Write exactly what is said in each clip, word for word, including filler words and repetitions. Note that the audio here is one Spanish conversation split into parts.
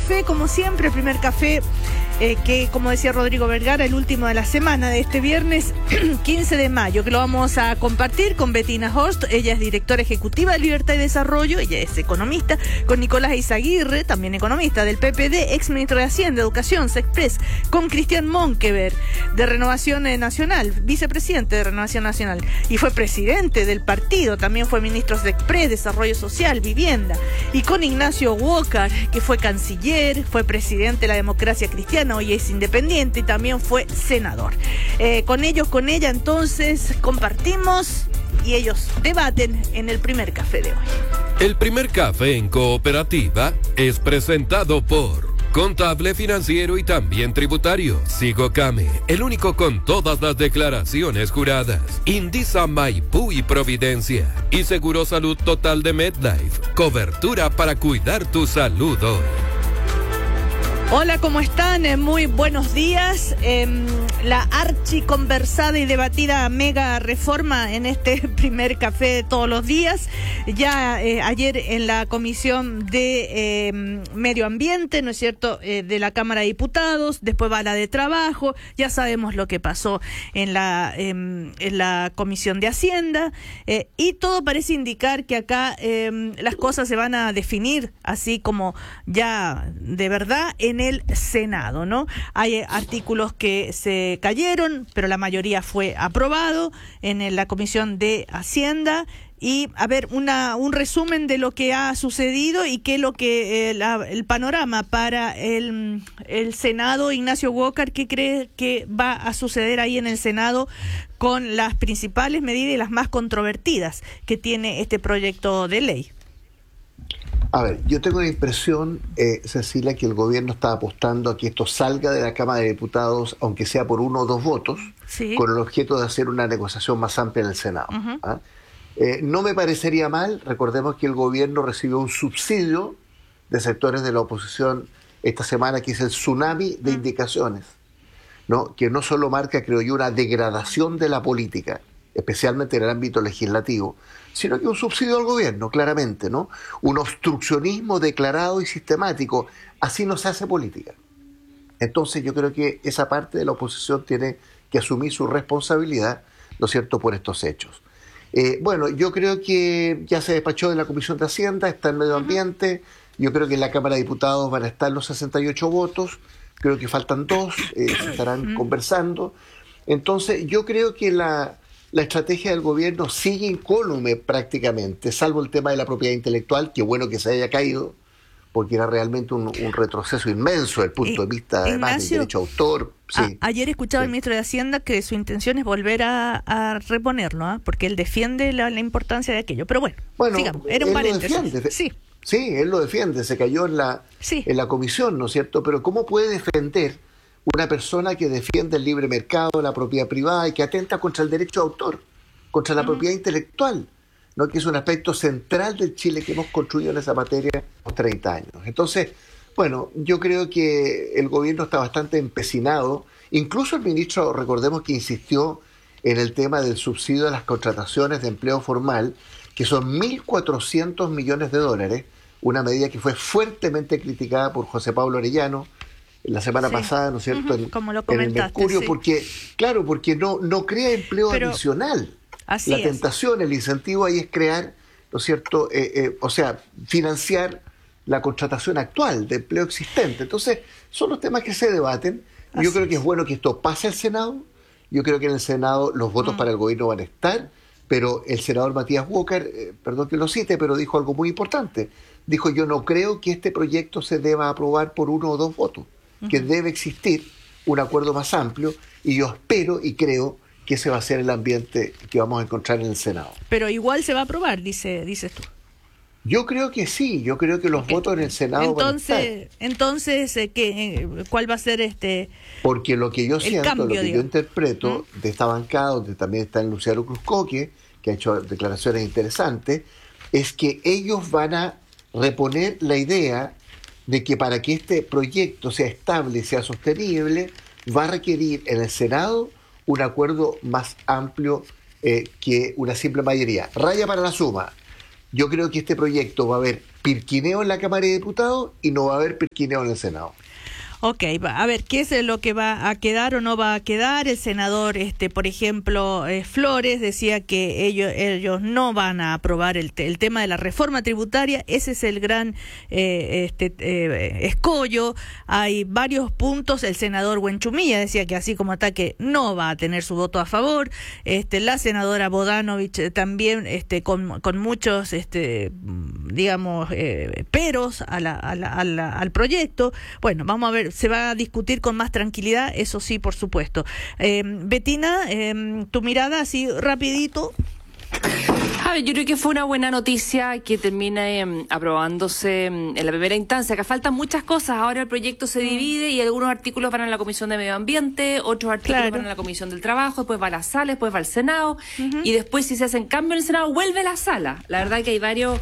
café, como siempre, el primer café eh, que, como decía Rodrigo Vergara, el último de la semana de este viernes quince de mayo, que lo vamos a compartir con Bettina Horst. Ella es directora ejecutiva de Libertad y Desarrollo, ella es economista, con Nicolás Izaguirre, también economista del P P D, ex ministro de Hacienda, Educación, Sexpress, con Cristian Monkever, de Renovación Nacional, vicepresidente de Renovación Nacional, y fue presidente del partido, también fue ministro de Sexpress, Desarrollo Social, Vivienda, y con Ignacio Walker, que fue canciller, fue presidente de la Democracia Cristiana, hoy es independiente y también fue senador. Eh, con ellos, con ella, entonces, compartimos y ellos debaten en el primer café de hoy. El primer café en Cooperativa es presentado por Contable, Financiero y también Tributario. Sigocame, el único con todas las declaraciones juradas. Indisa, Maipú y Providencia. Y Seguro Salud Total de MedLife. Cobertura para cuidar tu salud hoy. Hola, ¿cómo están? Eh, muy buenos días. Eh, la archiconversada y debatida mega reforma en este primer café de todos los días. Ya eh, ayer en la Comisión de eh, Medio Ambiente, ¿no es cierto?, eh, de la Cámara de Diputados, después va la de Trabajo, ya sabemos lo que pasó en la, eh, en la Comisión de Hacienda, eh, y todo parece indicar que acá eh, las cosas se van a definir así como ya de verdad en el Senado, ¿no? Hay artículos que se cayeron, pero la mayoría fue aprobado en la Comisión de Hacienda. Y, a ver, una un resumen de lo que ha sucedido y qué es lo que eh, la, el panorama para el, el Senado. Ignacio Walker, ¿qué cree que va a suceder ahí en el Senado con las principales medidas y las más controvertidas que tiene este proyecto de ley? A ver, yo tengo la impresión, eh, Cecilia, que el gobierno está apostando a que esto salga de la Cámara de Diputados, aunque sea por uno o dos votos, sí, con el objeto de hacer una negociación más amplia en el Senado. Uh-huh. ¿Ah? Eh, no me parecería mal. Recordemos que el gobierno recibió un subsidio de sectores de la oposición esta semana, que es el tsunami de uh-huh. indicaciones, ¿no? Que no solo marca, creo yo, una degradación de la política, especialmente en el ámbito legislativo, sino que un subsidio al gobierno, claramente, ¿no? Un obstruccionismo declarado y sistemático. Así no se hace política. Entonces yo creo que esa parte de la oposición tiene que asumir su responsabilidad, ¿no es cierto?, por estos hechos. Eh, bueno, yo creo que ya se despachó de la Comisión de Hacienda, está en Medio Ambiente, yo creo que en la Cámara de Diputados van a estar los sesenta y ocho votos, creo que faltan dos, eh, se estarán conversando. Entonces yo creo que la... La estrategia del gobierno sigue incólume prácticamente, salvo el tema de la propiedad intelectual, que bueno que se haya caído, porque era realmente un, un retroceso inmenso desde el punto de vista eh, además del derecho a autor. Sí. A, ayer escuchaba sí. al ministro de Hacienda que su intención es volver a, a reponerlo, ¿eh? porque él defiende la, la importancia de aquello. Pero bueno, bueno sigamos, era un paréntesis. Sí. sí, él lo defiende, se cayó en la, sí. en la comisión, ¿no es cierto? Pero ¿cómo puede defender una persona que defiende el libre mercado, la propiedad privada y que atenta contra el derecho de autor, contra la uh-huh. propiedad intelectual, ¿no?, que es un aspecto central del Chile que hemos construido en esa materia por treinta años? Entonces, bueno, yo creo que el gobierno está bastante empecinado. Incluso el ministro, recordemos que insistió en el tema del subsidio a las contrataciones de empleo formal, que son mil cuatrocientos millones de dólares, una medida que fue fuertemente criticada por José Pablo Arellano la semana sí. pasada, ¿no es cierto?, uh-huh. en, Como lo en el Mercurio, sí. porque, claro, porque no, no crea empleo Pero, adicional. Así la es. tentación, el incentivo ahí es crear, ¿no es cierto?, eh, eh, o sea, financiar la contratación actual de empleo existente. Entonces, son los temas que se debaten. Así Yo creo que es bueno que esto pase al Senado. Yo creo que en el Senado los votos uh-huh. para el gobierno van a estar, pero el senador Matías Walker, eh, perdón que lo cite, pero dijo algo muy importante. Dijo, yo no creo que este proyecto se deba aprobar por uno o dos votos, que debe existir un acuerdo más amplio, y yo espero y creo que ese va a ser el ambiente que vamos a encontrar en el Senado. Pero igual se va a aprobar, dice, dices tú. Yo creo que sí, yo creo que los okay. votos en el Senado entonces, van a estar. Entonces, eh, ¿qué, eh, ¿cuál va a ser este Porque lo que yo siento, cambio, lo que digo. yo interpreto ¿Mm? de esta bancada, donde también está el Luciano Cruzcoque, que ha hecho declaraciones interesantes, es que ellos van a reponer la idea de que para que este proyecto sea estable y sea sostenible, va a requerir en el Senado un acuerdo más amplio eh, que una simple mayoría. Raya para la suma. Yo creo que este proyecto va a haber pirquineo en la Cámara de Diputados y no va a haber pirquineo en el Senado. Ok, a ver, ¿qué es lo que va a quedar o no va a quedar? El senador, este, por ejemplo, eh, Flores, decía que ellos ellos no van a aprobar el, te, el tema de la reforma tributaria. Ese es el gran eh, este eh, escollo. Hay varios puntos. El senador Buenchumilla decía que así como está, que no va a tener su voto a favor. Este, la senadora Bodanovich también, este, con, con muchos, este, digamos, eh, peros a la, a la, a la, al proyecto. Bueno, vamos a ver. Se va a discutir con más tranquilidad, eso sí, por supuesto. Eh, Betina, eh, tu mirada así rapidito. A ver, yo creo que fue una buena noticia que termine eh, aprobándose en la primera instancia. Acá faltan muchas cosas. Ahora el proyecto se divide y algunos artículos van a la Comisión de Medio Ambiente, otros artículos claro. van a la Comisión del Trabajo, después va a la sala, después va al Senado uh-huh. y después si se hacen cambios en el Senado vuelve a la sala. La verdad que hay varios,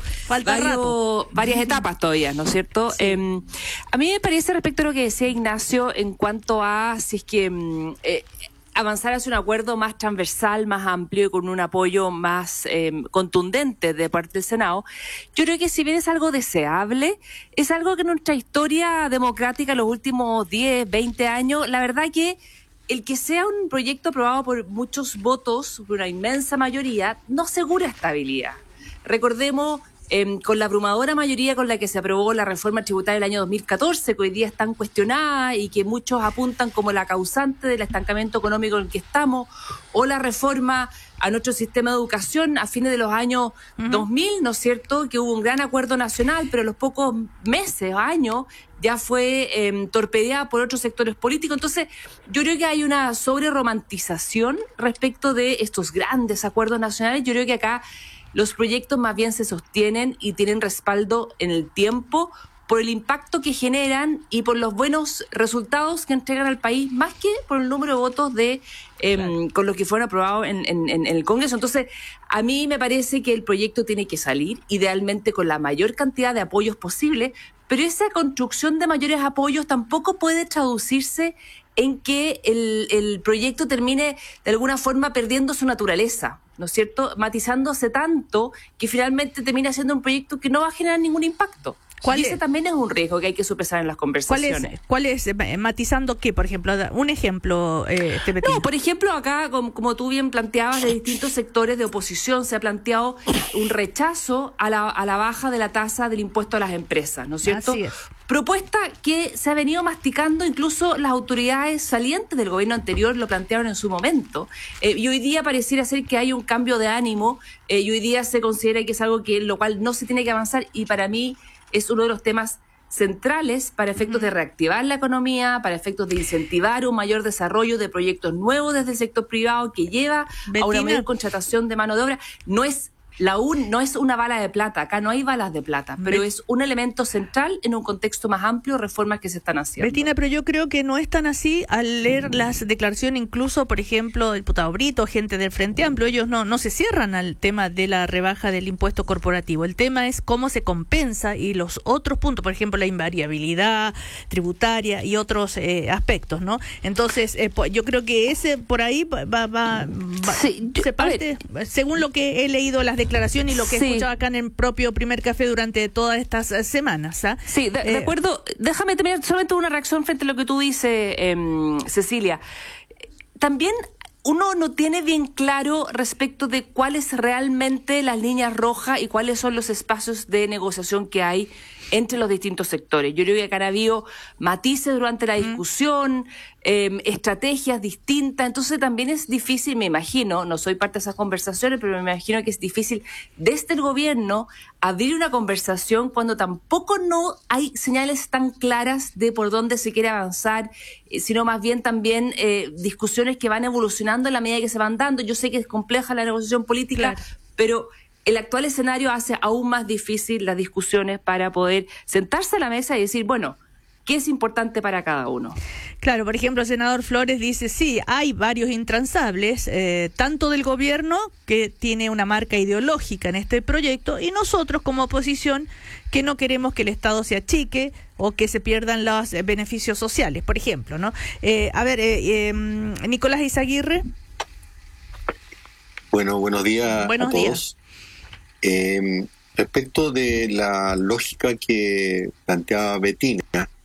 varios varias etapas todavía, ¿no es cierto? Sí. Eh, a mí me parece respecto a lo que decía Ignacio en cuanto a si es que eh, avanzar hacia un acuerdo más transversal, más amplio y con un apoyo más eh, contundente de parte del Senado. Yo creo que si bien es algo deseable, es algo que en nuestra historia democrática los últimos diez, veinte años, la verdad que el que sea un proyecto aprobado por muchos votos, por una inmensa mayoría, no asegura estabilidad. Recordemos Eh, con la abrumadora mayoría con la que se aprobó la reforma tributaria del año dos mil catorce, que hoy día es tan cuestionada y que muchos apuntan como la causante del estancamiento económico en el que estamos, o la reforma a nuestro sistema de educación a fines de los años uh-huh. dos mil, ¿no es cierto?, que hubo un gran acuerdo nacional, pero a los pocos meses o años ya fue eh, torpedeada por otros sectores políticos. Entonces, yo creo que hay una sobreromantización respecto de estos grandes acuerdos nacionales. Yo creo que acá los proyectos más bien se sostienen y tienen respaldo en el tiempo por el impacto que generan y por los buenos resultados que entregan al país, más que por el número de votos de eh, claro. con los que fueron aprobados en, en, en el Congreso. Entonces, a mí me parece que el proyecto tiene que salir, idealmente con la mayor cantidad de apoyos posible, pero esa construcción de mayores apoyos tampoco puede traducirse en que el, el proyecto termine de alguna forma perdiendo su naturaleza, ¿no es cierto?, matizándose tanto que finalmente termina siendo un proyecto que no va a generar ningún impacto. Y ese también es un riesgo que hay que sopesar en las conversaciones. ¿Cuál es, cuál es matizando qué, por ejemplo? Un ejemplo, eh, este No, por ejemplo, acá, como, como tú bien planteabas, de distintos sectores de oposición se ha planteado un rechazo a la, a la baja de la tasa del impuesto a las empresas, ¿no es cierto? Así es. Propuesta que se ha venido masticando, incluso las autoridades salientes del gobierno anterior lo plantearon en su momento. Eh, y hoy día pareciera ser que hay un cambio de ánimo, eh, y hoy día se considera que es algo que lo cual no se tiene que avanzar, y para mí es uno de los temas centrales para efectos de reactivar la economía, para efectos de incentivar un mayor desarrollo de proyectos nuevos desde el sector privado que lleva Betina. a una mayor contratación de mano de obra. No es La un, no es una bala de plata, acá no hay balas de plata, pero Bet- es un elemento central en un contexto más amplio, reformas que se están haciendo. Betina, pero yo creo que no es tan así al leer las declaraciones, incluso, por ejemplo, del diputado Brito, gente del Frente Amplio, ellos no, no se cierran al tema de la rebaja del impuesto corporativo. El tema es cómo se compensa y los otros puntos, por ejemplo, la invariabilidad tributaria y otros eh, aspectos, ¿no? Entonces, eh, yo creo que ese por ahí va, va, va sí, yo, se parte, según lo que he leído las declaraciones, declaración y lo que he sí. escuchado acá en el propio Primer Café durante todas estas semanas. ¿ah? Sí, de, eh, de acuerdo. Déjame terminar solamente una reacción frente a lo que tú dices, eh, Cecilia. También uno no tiene bien claro respecto de cuáles realmente las líneas rojas y cuáles son los espacios de negociación que hay entre los distintos sectores. Yo creo que acá ha habido matices durante la discusión, eh, estrategias distintas, entonces también es difícil, me imagino, no soy parte de esas conversaciones, pero me imagino que es difícil desde el gobierno abrir una conversación cuando tampoco no hay señales tan claras de por dónde se quiere avanzar, eh, sino más bien también eh, discusiones que van evolucionando en la medida que se van dando. Yo sé que es compleja la negociación política, claro. pero el actual escenario hace aún más difícil las discusiones para poder sentarse a la mesa y decir, bueno, ¿qué es importante para cada uno? Claro, por ejemplo, el senador Flores dice, sí, hay varios intransables, eh, tanto del gobierno, que tiene una marca ideológica en este proyecto, y nosotros como oposición, que no queremos que el Estado se achique o que se pierdan los eh, beneficios sociales, por ejemplo, ¿no? Eh, a ver, eh, eh, Nicolás Izaguirre. Bueno, buenos días buenos a todos. Días. Eh, Respecto de la lógica que planteaba Betina,